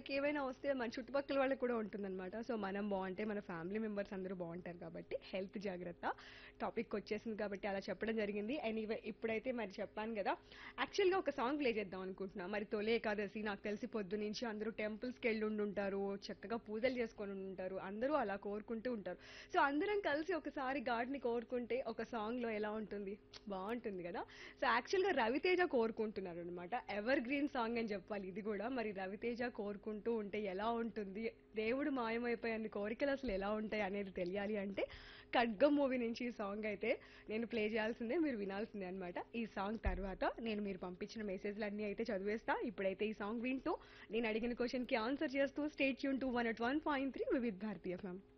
మనకేమైనా వస్తే మన చుట్టుపక్కల వాళ్ళకి కూడా ఉంటుందన్నమాట. సో మనం బావుంటే మన ఫ్యామిలీ మెంబర్స్ అందరూ బావుంటారు కాబట్టి హెల్త్ జాగ్రత్త. టాపిక్ వచ్చేసింది కాబట్టి అలా చెప్పడం జరిగింది. ఎనీవే ఇప్పుడైతే మరి చెప్పాను గదా! యాక్చువల్‌గా ఒక సాంగ్ ప్లే చేద్దాం అనుకుంటున్నా. మరి తొలి ఏకాదశి నాకు తెలిసి పొద్దున్నుంచి అందరూ టెంపుల్స్‌కెళ్ళి ఉండుంటారు. చక్కగా పూజలు చేసుకొని ఉండుంటారు. అందరూ అలా కోరుకుంటూ ఉంటారు. సో అందరం కలిసి ఒకసారి గాడ్‌ని కోరుకుంటే ఒక సాంగ్‌లో ఎలా ఉంటుంది? బావుంటుంది గదా! సో యాక్చువల్‌గా రవితేజ కోరుకుంటున్నారనమాట. ఎవర్ గ్రీన్ సాంగ్ అని చెప్పాలి ఇది గూడా. మరి రవితేజ కోరుకుంటూ ఉంటే ఎలా ఉంటుంది? దేవుడు మాయమైపోయి అన్ని కోరికలు అసలు ఎలా ఉంటాయి అనేది తెలియాలి అంటే 'ఖడ్గం' మూవీ నుంచి ఈ సాంగ్ అయితే నేను ప్లే చేయాల్సిందే. మీరు వినాల్సిందే అనమాట. ఈ సాంగ్ తర్వాత నేను మీరు పంపించిన మెసేజ్‌లన్నీ అయితే చదివేస్తా. ఇప్పుడైతే ఈ సాంగ్ వింటూ నేను అడిగిన క్వెషన్‌కి ఆన్సర్ చేస్తూ stay tune to 101.3 Vividh Bharati FM.